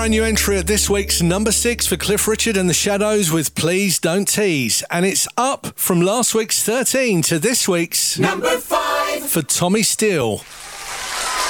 Brand new entry at this week's number 6 for Cliff Richard and the Shadows with Please Don't Tease. And it's up from last week's 13 to this week's number 5 for Tommy Steele.